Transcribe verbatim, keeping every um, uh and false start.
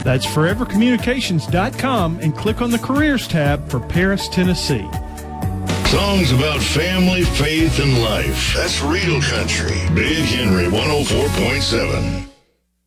That's forever communications dot com and click on the Careers tab for Paris, Tennessee. Songs about family, faith, and life. That's Real Country. Big Henry one oh four point seven.